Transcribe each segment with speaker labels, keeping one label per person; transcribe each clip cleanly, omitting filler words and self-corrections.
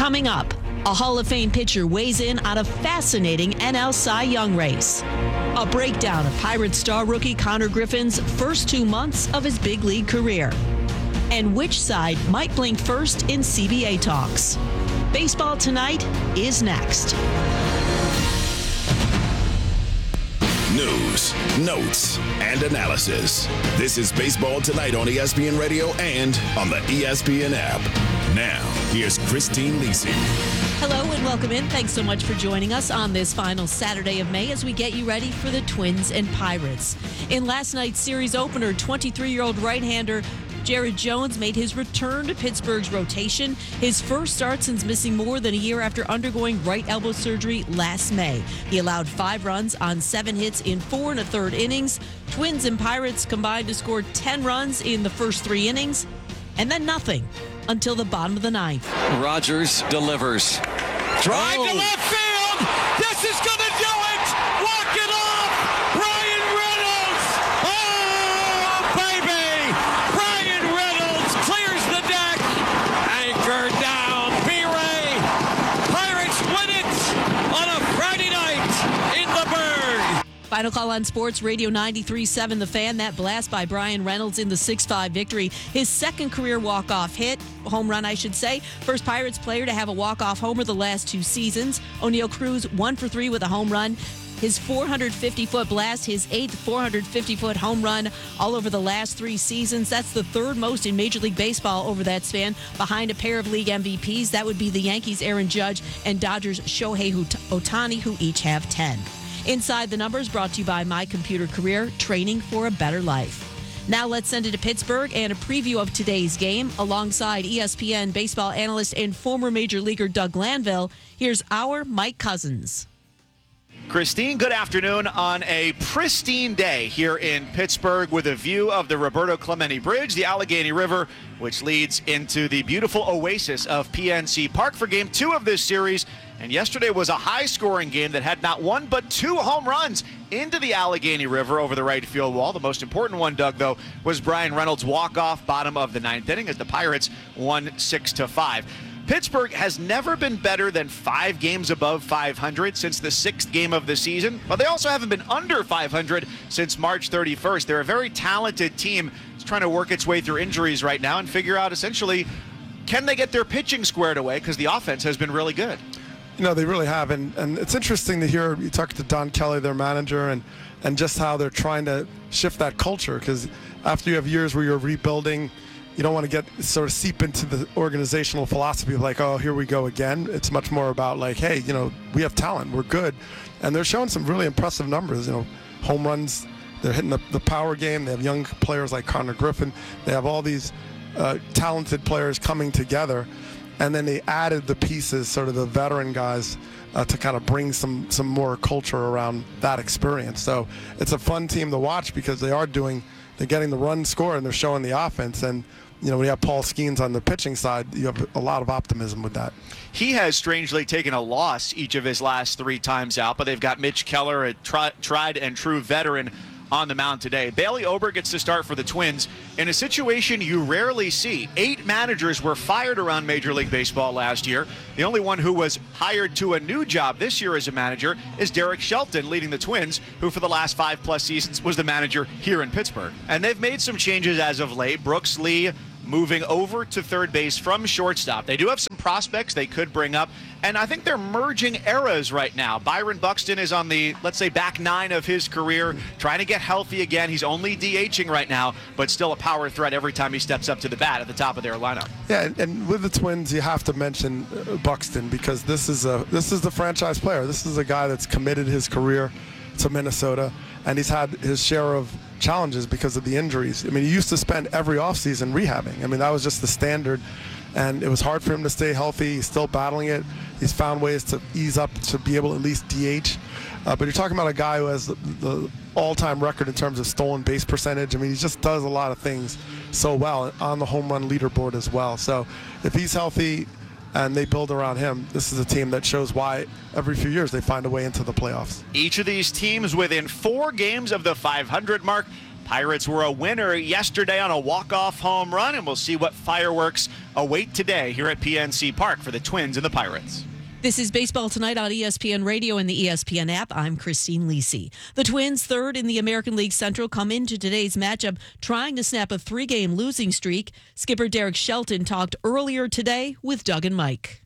Speaker 1: Coming up, a Hall of Fame pitcher weighs in on a fascinating NL Cy Young race. A breakdown of Pirates star rookie Connor Griffin's first 2 months of his big league career. And which side might blink first in CBA talks. Baseball Tonight is next.
Speaker 2: News, notes, and analysis. This is Baseball Tonight on ESPN Radio and on the ESPN app. Now, here's Christine Lisi.
Speaker 1: Hello and welcome in. Thanks so much for joining us on this final Saturday of May as we get you ready for the Twins and Pirates. In last night's series opener, 23-year-old right-hander Jared Jones made his return to Pittsburgh's rotation, his first start since missing more than a year after undergoing right elbow surgery last May. He allowed 5 runs on 7 hits in 4 1/3 innings. Twins and Pirates combined to score 10 runs in the first 3 innings, and then nothing until the bottom of the 9th.
Speaker 3: Rogers delivers. Drive to left field. This is going to do it. Walk it off. Brian Reynolds. Oh, baby. Brian Reynolds clears the deck. Anchor down. B-Ray. Pirates win it on a Friday night in the Berg.
Speaker 1: Final call on Sports Radio 93.7 The Fan. That blast by Brian Reynolds in the 6-5 victory. His second career walk-off hit, home run I should say. First Pirates player to have a walk-off homer the last 2 seasons. O'Neill Cruz 1 for 3 with a home run. His 450-foot blast, his 8th 450-foot home run all over the last 3 seasons. That's the 3rd most in Major League Baseball over that span, behind a pair of league MVPs. That would be the Yankees' Aaron Judge and Dodgers' Shohei Ohtani, who each have 10. Inside the Numbers, brought to you by My Computer Career, training for a better life. Now let's send it to Pittsburgh and a preview of today's game. Alongside ESPN baseball analyst and former Major Leaguer Doug Glanville, here's our Mike Cousins.
Speaker 4: Christine, good afternoon on a pristine day here in Pittsburgh with a view of the Roberto Clemente Bridge, the Allegheny River, which leads into the beautiful oasis of PNC Park for Game 2 of this series. And yesterday was a high-scoring game that had not 1 but 2 home runs into the Allegheny River over the right field wall. The most important one, Doug, though, was Brian Reynolds' walk-off bottom of the 9th inning as the Pirates won 6-5. Pittsburgh has never been better than 5 games above 500 since the 6th game of the season, but they also haven't been under 500 since March 31st. They're a very talented team. It's trying to work its way through injuries right now and figure out essentially, can they get their pitching squared away, because the offense has been really good.
Speaker 5: You know, they really have, and it's interesting to hear you talk to Don Kelly, their manager, and just how they're trying to shift that culture, because after you have years where you're rebuilding, you don't want to get sort of seep into the organizational philosophy of like, oh, here we go again. It's much more about like, hey, you know, we have talent, we're good, and they're showing some really impressive numbers. You know, home runs, they're hitting the power game. They have young players like Connor Griffin. They have all these talented players coming together. And then they added the pieces, sort of the veteran guys, to kind of bring some more culture around that experience. So it's a fun team to watch because they're getting the run score and they're showing the offense. And, you know, when you have Paul Skeens on the pitching side, you have a lot of optimism with that.
Speaker 4: He has strangely taken a loss each of his last 3 times out, but they've got Mitch Keller, a tried and true veteran, on the mound today. Bailey Ober gets to start for the Twins in a situation you rarely see. 8 managers were fired around Major League Baseball last year. The only one who was hired to a new job this year as a manager is Derek Shelton, leading the Twins, who for the last 5+ seasons was the manager here in Pittsburgh. And they've made some changes as of late. Brooks Lee moving over to third base from shortstop. They do have some prospects they could bring up, and I think they're merging eras right now. Byron Buxton is on the, let's say, back 9 of his career, trying to get healthy again. He's only DHing right now, but still a power threat every time he steps up to the bat at the top of their lineup.
Speaker 5: Yeah, and with the Twins, you have to mention Buxton, because this is the franchise player. This is a guy that's committed his career to Minnesota, and he's had his share of challenges because of the injuries. I mean, he used to spend every offseason rehabbing. I mean, that was just the standard, and it was hard for him to stay healthy. He's still battling it. He's found ways to ease up to be able to at least DH. But you're talking about a guy who has the all-time record in terms of stolen base percentage. I mean, he just does a lot of things so well on the home run leaderboard as well. So if he's healthy and they build around him, this is a team that shows why every few years they find a way into the playoffs.
Speaker 4: Each of these teams within 4 games of the 500 mark. Pirates were a winner yesterday on a walk-off home run, and we'll see what fireworks await today here at PNC Park for the Twins and the Pirates.
Speaker 1: This is Baseball Tonight on ESPN Radio and the ESPN app. I'm Christine Lisi. The Twins, third in the American League Central, come into today's matchup trying to snap a 3-game losing streak. Skipper Derek Shelton talked earlier today with Doug and Mike.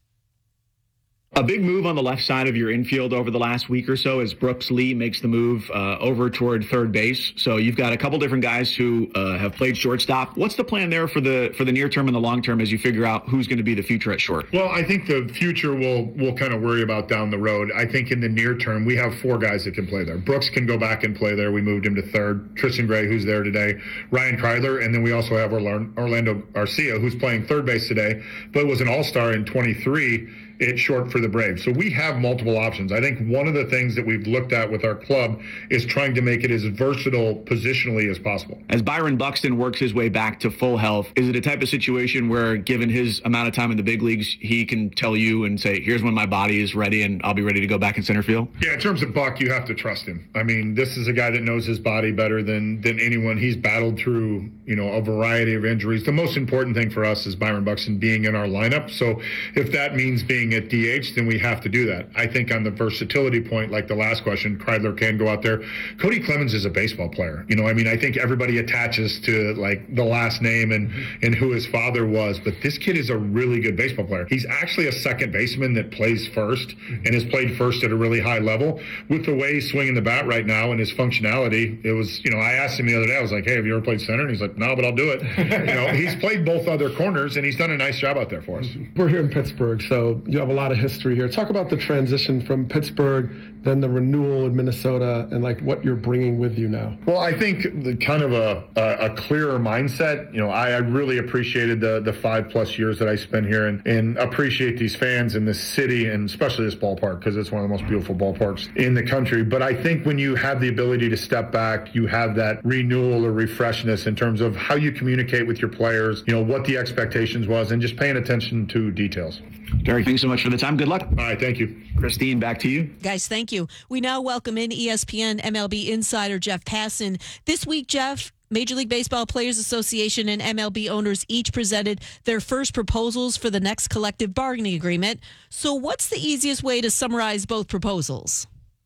Speaker 6: A big move on the left side of your infield over the last week or so as Brooks Lee makes the move over toward third base. So you've got a couple different guys who have played shortstop. What's the plan there for the near term and the long term as you figure out who's going to be the future at short?
Speaker 7: Well, I think the future we'll kind of worry about down the road. I think in the near term, we have 4 guys that can play there. Brooks can go back and play there. We moved him to third. Tristan Gray, who's there today. Ryan Kreidler, and then we also have Orlando Garcia, who's playing third base today, but was an all-star in 23. It's short for the Braves. So we have multiple options. I think one of the things that we've looked at with our club is trying to make it as versatile positionally as possible.
Speaker 6: As Byron Buxton works his way back to full health, is it a type of situation where, given his amount of time in the big leagues, he can tell you and say, here's when my body is ready and I'll be ready to go back in center field?
Speaker 7: Yeah, in terms of Buck, you have to trust him. I mean, this is a guy that knows his body better than anyone. He's battled through, a variety of injuries. The most important thing for us is Byron Buxton being in our lineup. So if that means being at DH, then we have to do that. I think on the versatility point, like the last question, Kreidler can go out there. Cody Clemens is a baseball player. I think everybody attaches to like the last name and who his father was, but this kid is a really good baseball player. He's actually a second baseman that plays first and has played first at a really high level. With the way he's swinging the bat right now and his functionality, it was, I asked him the other day, I was like, hey, have you ever played center? And he's like, no, but I'll do it. He's played both other corners and he's done a nice job out there for us.
Speaker 5: We're here in Pittsburgh, so you have a lot of history here. Talk about the transition from Pittsburgh, then the renewal in Minnesota, and like what you're bringing with you now.
Speaker 7: Well, I think the kind of a clearer mindset. I really appreciated the 5+ years that I spent here and appreciate these fans in this city and especially this ballpark because it's one of the most beautiful ballparks in the country. But I think when you have the ability to step back, you have that renewal or refreshness in terms of how you communicate with your players, what the expectations was, and just paying attention to details.
Speaker 6: Derek, thanks so much for the time. Good luck.
Speaker 7: All right, thank you.
Speaker 6: Christine, back to you.
Speaker 1: Guys, thank you. We now welcome in ESPN MLB insider Jeff Passan. This week, Jeff, Major League Baseball Players Association and MLB owners each presented their first proposals for the next collective bargaining agreement. So what's the easiest way to summarize both proposals?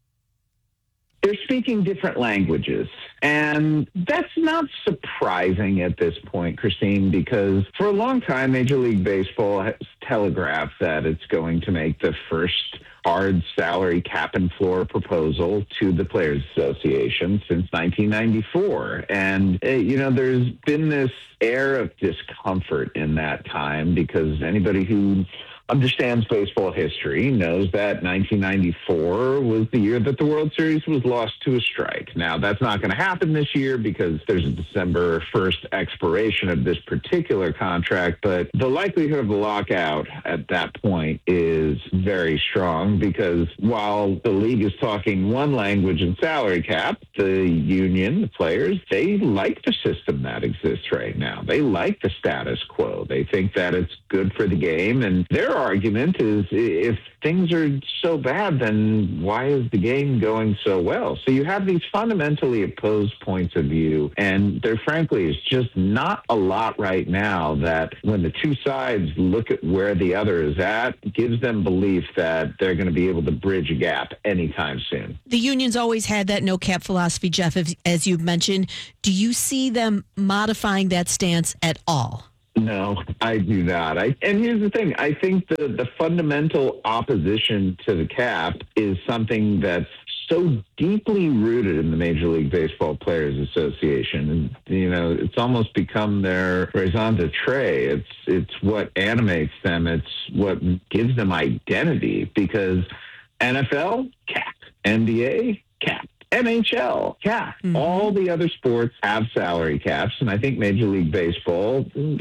Speaker 8: They're speaking different languages. And that's not surprising at this point, Christine, because for a long time, Major League Baseball has telegraphed that it's going to make the first hard salary cap and floor proposal to the Players Association since 1994. And, there's been this air of discomfort in that time because anybody who understands baseball history knows that 1994 was the year that the World Series was lost to a strike. Now, that's not going to happen this year because there's a December 1st expiration of this particular contract, but the likelihood of a lockout at that point is very strong because while the league is talking one language in salary cap, the union, the players, they like the system that exists right now. They like the status quo. They think that it's good for the game, and their argument is if things are so bad, then why is the game going so well? So you have these fundamentally opposed points of view, and there frankly is just not a lot right now that when the two sides look at where the other is at, gives them belief that they're going to be able to bridge a gap anytime soon.
Speaker 1: The union's always had that no cap philosophy, Jeff, as you've mentioned. Do you see them modifying that stance at all?
Speaker 8: No, I do not. And here's the thing. I think the fundamental opposition to the cap is something that's so deeply rooted in the Major League Baseball Players Association. And, it's almost become their raison d'etre. It's what animates them. It's what gives them identity because NFL, cap. NBA, cap. NHL, cap. Mm-hmm. All the other sports have salary caps, and I think Major League Baseball,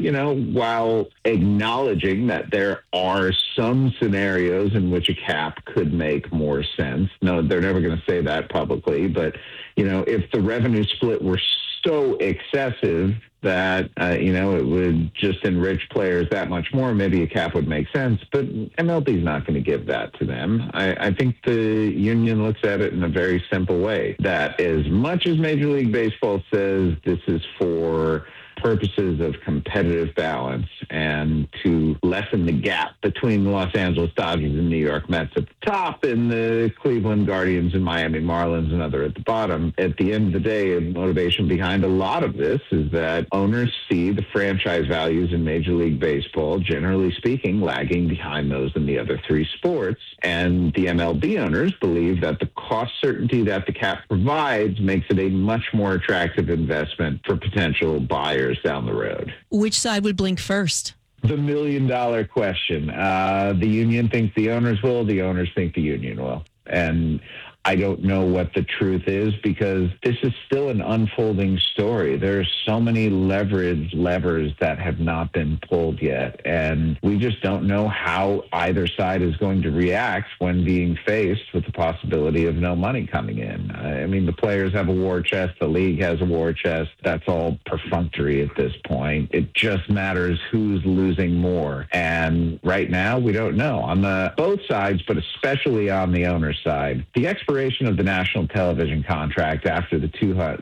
Speaker 8: while acknowledging that there are some scenarios in which a cap could make more sense. No, they're never going to say that publicly, but, if the revenue split were so excessive that, it would just enrich players that much more. Maybe a cap would make sense, but MLB's not going to give that to them. I think the union looks at it in a very simple way, that as much as Major League Baseball says this is for purposes of competitive balance and to lessen the gap between the Los Angeles Dodgers and New York Mets at the top and the Cleveland Guardians and Miami Marlins and other at the bottom. At the end of the day, the motivation behind a lot of this is that owners see the franchise values in Major League Baseball, generally speaking, lagging behind those in the other three sports. And the MLB owners believe that the cost certainty that the cap provides makes it a much more attractive investment for potential buyers down the road.
Speaker 1: Which side would blink first?
Speaker 8: The $1 million question. The union thinks the owners will. The owners think the union will. And I don't know what the truth is, because this is still an unfolding story. There are so many levers that have not been pulled yet, and we just don't know how either side is going to react when being faced with the possibility of no money coming in. I mean, the players have a war chest, the league has a war chest. That's all perfunctory at this point. It just matters who's losing more, and right now we don't know. On both sides, but especially on the owner's side, the expiration of the national television contract after the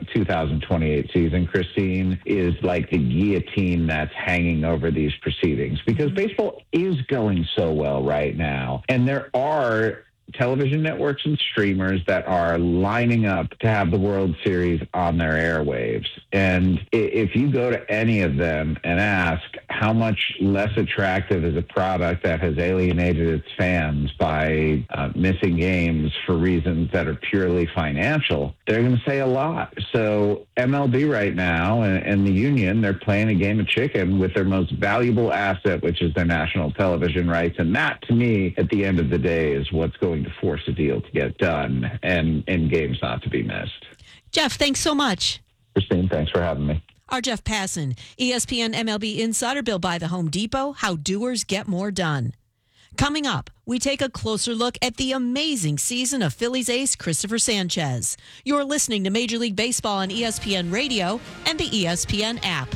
Speaker 8: 2028 season, Christine, is like the guillotine that's hanging over these proceedings, because baseball is going so well right now. And there are television networks and streamers that are lining up to have the World Series on their airwaves. And if you go to any of them and ask how much less attractive is a product that has alienated its fans by missing games for reasons that are purely financial, they're going to say a lot. So MLB right now and the union, they're playing a game of chicken with their most valuable asset, which is their national television rights. And that, to me, at the end of the day, is what's going to force a deal to get done and games not to be missed.
Speaker 1: Jeff, thanks so much.
Speaker 8: Christine, thanks for having me.
Speaker 1: Our Jeff Passan, ESPN MLB Insider, built by the Home Depot, how doers get more done. Coming up, we take a closer look at the amazing season of Phillies ace Christopher Sanchez. You're listening to Major League Baseball on ESPN Radio and the ESPN app.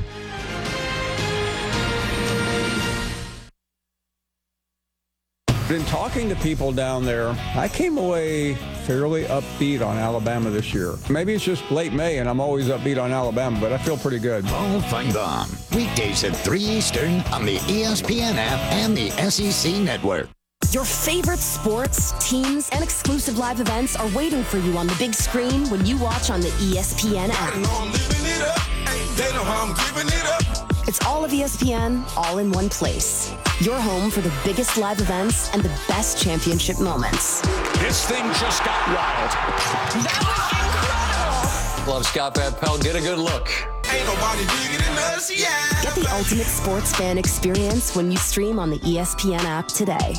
Speaker 9: Been talking to people down there. I came away fairly upbeat on Alabama this year. Maybe it's just late May and I'm always upbeat on Alabama, but I feel pretty good.
Speaker 10: Paul Feinbaum, weekdays at 3 Eastern on the ESPN app and the SEC Network.
Speaker 11: Your favorite sports, teams, and exclusive live events are waiting for you on the big screen when you watch on the ESPN app. They know how I'm giving it up. It's all of ESPN, all in one place. Your home for the biggest live events and the best championship moments.
Speaker 3: This thing just got wild. That was incredible.
Speaker 12: Love Scott Van Pelt. Get a good look.
Speaker 11: Ain't nobody bigger than us, yeah. Get the ultimate sports fan experience when you stream on the ESPN app today.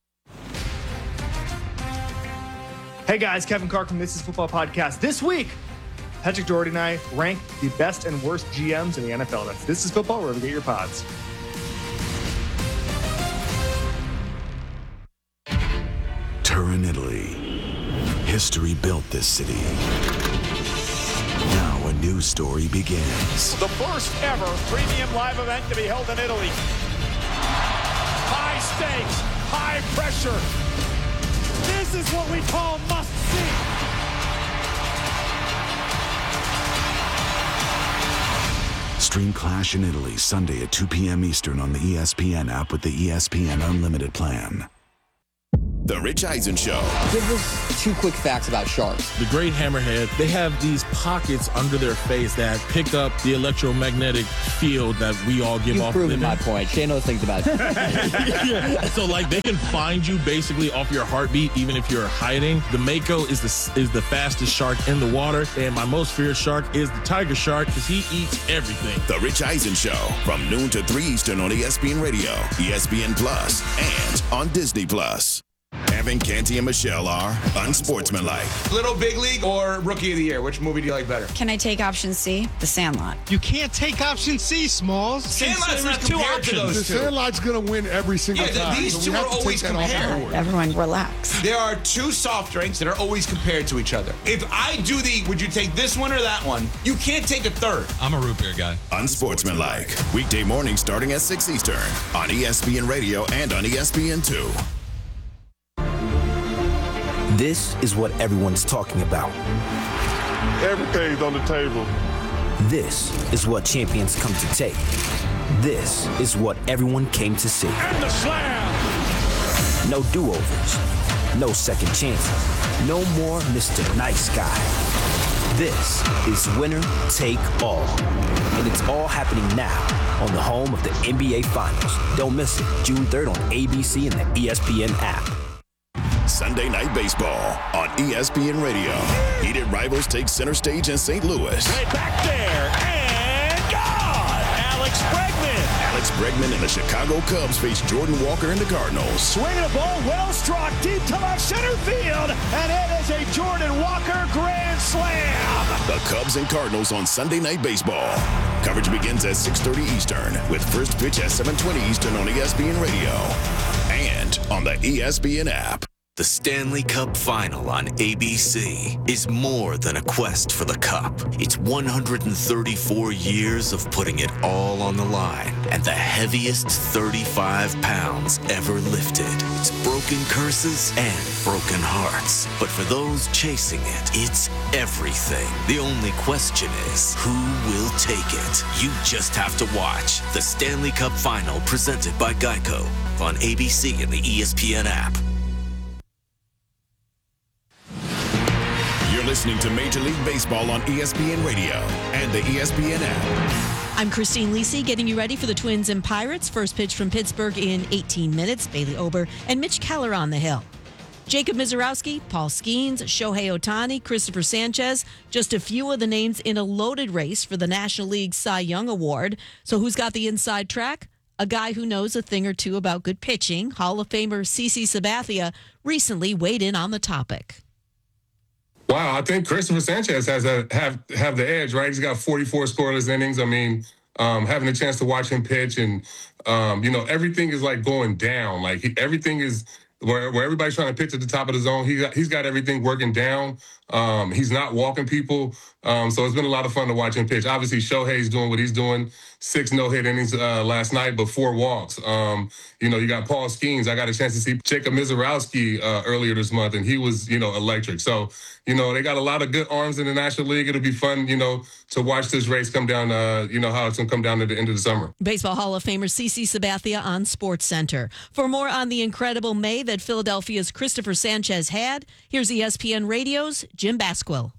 Speaker 13: Hey guys, Kevin Clark from This Is Football Podcast. This week, Patrick Doherty and I rank the best and worst GMs in the NFL. That's This Is Football, wherever you get your pods.
Speaker 2: Turin, Italy. History built this city. Now a new story begins.
Speaker 3: The first ever premium live event to be held in Italy. High stakes, high pressure. This is what we call must-see.
Speaker 2: Stream Clash in Italy Sunday at 2 p.m. Eastern on the ESPN app with the ESPN Unlimited plan. The Rich Eisen Show.
Speaker 14: Give us 2 quick facts about sharks.
Speaker 15: The great hammerhead, they have these pockets under their face that pick up the electromagnetic field that we all give off. You've
Speaker 14: proven my point. Shane knows things about it.
Speaker 15: Yeah. So, they can find you basically off your heartbeat, even if you're hiding. The Mako is the fastest shark in the water, and my most feared shark is the tiger shark because he eats everything.
Speaker 2: The Rich Eisen Show from noon to 3 Eastern on ESPN Radio, ESPN Plus, and on Disney Plus. Kevin, Canty, and Michelle are unsportsmanlike.
Speaker 16: Little Big League or Rookie of the Year? Which movie do you like better?
Speaker 17: Can I take option C? The Sandlot.
Speaker 18: You can't take option C, Smalls.
Speaker 16: Sandlot's not compared to those two.
Speaker 19: The Sandlot's going to win every single time.
Speaker 16: These two are always compared.
Speaker 17: Everyone relax.
Speaker 16: There are two soft drinks that are always compared to each other. If I do would you take this one or that one? You can't take a third.
Speaker 18: I'm a root beer guy.
Speaker 2: Unsportsmanlike. Weekday mornings starting at 6 Eastern on ESPN Radio and on ESPN2.
Speaker 20: This is what everyone's talking about.
Speaker 19: Everything's on the table.
Speaker 20: This is what champions come to take. This is what everyone came to see.
Speaker 3: And the slam!
Speaker 20: No do-overs. No second chances. No more Mr. Nice Guy. This is winner take all. And it's all happening now on the home of the NBA Finals. Don't miss it. June 3rd on ABC and the ESPN app.
Speaker 2: Sunday Night Baseball on ESPN Radio. Heated rivals take center stage in St. Louis.
Speaker 3: Right back there and gone! Alex Bregman!
Speaker 2: Alex Bregman and the Chicago Cubs face Jordan Walker and the Cardinals.
Speaker 3: Swinging a ball well struck deep to left center field, and it is a Jordan Walker grand slam!
Speaker 2: The Cubs and Cardinals on Sunday Night Baseball. Coverage begins at 6:30 Eastern with first pitch at 7:20 Eastern on ESPN Radio and on the ESPN app.
Speaker 21: The Stanley Cup Final on ABC is more than a quest for the cup. It's 134 years of putting it all on the line and the heaviest 35 pounds ever lifted. It's broken curses and broken hearts. But for those chasing it, it's everything. The only question is, who will take it? You just have to watch the Stanley Cup Final presented by Geico on ABC and the ESPN app.
Speaker 2: You're listening to Major League Baseball on ESPN Radio and the ESPN app.
Speaker 1: I'm Christine Lisi, getting you ready for the Twins and Pirates. First pitch from Pittsburgh in 18 minutes. Bailey Ober and Mitch Keller on the hill. Jacob Misiorowski, Paul Skeens, Shohei Ohtani, Christopher Sanchez, just a few of the names in a loaded race for the National League Cy Young Award. So who's got the inside track? A guy who knows a thing or two about good pitching. Hall of Famer CC Sabathia recently weighed in on the topic.
Speaker 22: Wow, I think Christopher Sanchez has have the edge, right? He's got 44 scoreless innings. I mean, having a chance to watch him pitch and, everything is like going down. Like everything is where everybody's trying to pitch at the top of the zone. He's got everything working down. He's not walking people. So it's been a lot of fun to watch him pitch. Obviously, Shohei's doing what he's doing. 6 no-hit innings last night, but 4 walks. You got Paul Skeens. I got a chance to see Jacob Misiorowski earlier this month, and he was, electric. So, they got a lot of good arms in the National League. It'll be fun, to watch this race come down, how it's going to come down at the end of the summer.
Speaker 1: Baseball Hall of Famer CC Sabathia on SportsCenter. For more on the incredible May that Philadelphia's Christopher Sanchez had, here's ESPN Radio's Jim Basquill.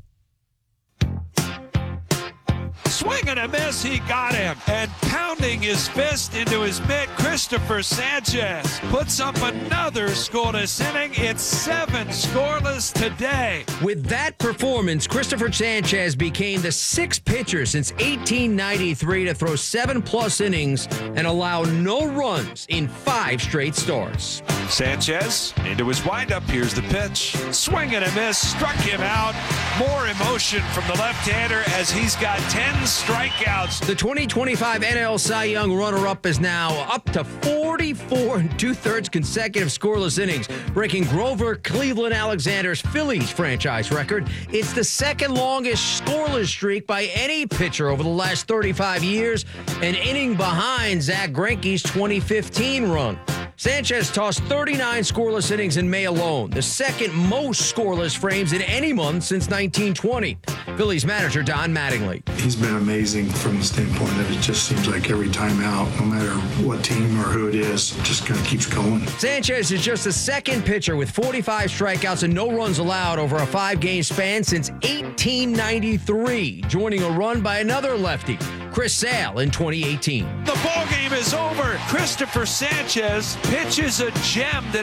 Speaker 3: Swing and a miss, he got him. And pounding his fist into his mitt, Christopher Sanchez puts up another scoreless inning. It's 7 scoreless today.
Speaker 23: With that performance, Christopher Sanchez became the 6th pitcher since 1893 to throw 7+ innings and allow no runs in 5 straight starts.
Speaker 3: Sanchez into his windup. Here's the pitch. Swing and a miss, struck him out. More emotion from the left-hander as he's got 10 strikeouts.
Speaker 23: The 2025 NL Cy Young runner-up is now up to 44 2/3 consecutive scoreless innings, breaking Grover Cleveland Alexander's Phillies franchise record. It's the second longest scoreless streak by any pitcher over the last 35 years, an inning behind Zach Greinke's 2015 run. Sanchez tossed 39 scoreless innings in May alone, the second most scoreless frames in any month since 1920. Phillies manager Don Mattingly.
Speaker 24: He's been amazing from the standpoint that it just seems like every time out, no matter what team or who it is, it just kind of keeps going.
Speaker 23: Sanchez is just the second pitcher with 45 strikeouts and no runs allowed over a 5-game span since 1893, joining a run by another lefty, Chris Sale, in 2018.
Speaker 3: The ball game is over. Christopher Sanchez pitches a gem that